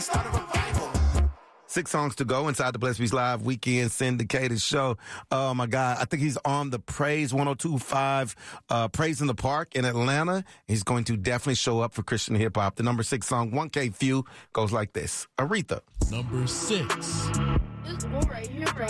start a revival. 6 songs to go inside the Blessed Beats Live weekend syndicated show. Oh my God. I think he's on the Praise 102.5, Praise in the Park in Atlanta. He's going to definitely show up for Christian hip hop. The number 6 song, 1K Few, goes like this. Aretha. Number 6. This one right here, bro.